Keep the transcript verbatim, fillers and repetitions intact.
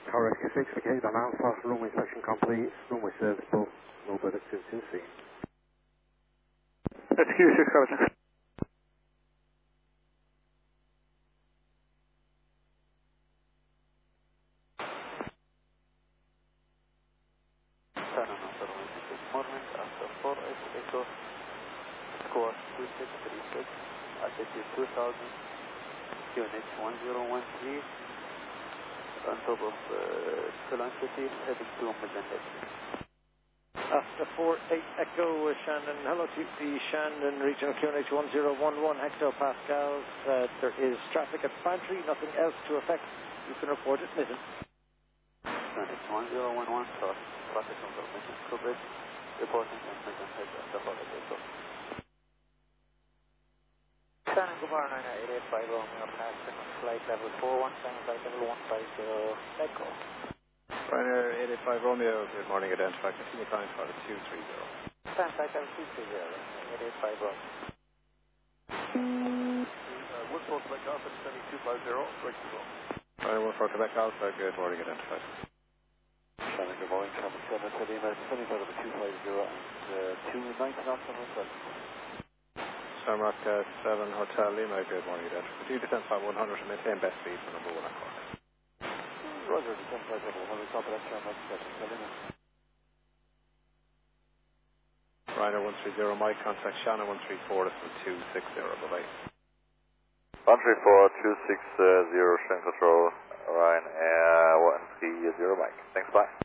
Tower Rescue six, okay, on Alpha, runway inspection complete, runway serviceable, no bird activity seen. Rescue six, Captain. Good morning, after four eight Echo, score two six three six, altitude two thousand, Q N H one zero one three, on top of uh, Ceylon City, heading to Mozambique. After four eight Echo, uh, Shannon, hello to the Shannon Regional Q N H one zero one one hectopascals. Uh, there is traffic at Bantry, nothing else to affect. You can report it missing. Q N H one zero one one, cross, traffic information coverage, reporting information head after four eight Echo. Shannon, good morning, eight eight five Romeo, passing flight level four one, Shannon, flight level one five zero, Echo. Ryanair eight eight five Romeo, good morning, identify, continue climb for two three zero. Shannon, flight level two three zero, eight eight five Romeo. Uh, Woodford, Quebec Alpha, descending two five zero, right to go. Ryanair one four Quebec Alpha, good morning, identified. Shannon, good morning, Campbell seven, Selena, descending out of two five zero and uh, two ninety knots on hotel. Shamrock uh, seven Hotel Lima, good morning, identified. Continue descent flight one hundred to maintain best speed for number one at Cork. Roger, descend flight level one hundred, top of that Shamrock seven, Selena. Ryanair one three zero, Mike, contact Shannon one three four, this is two six zero, bye-bye. one three four two six zero, Shannon Control, Ryanair one three zero, Mike. Thanks, bye.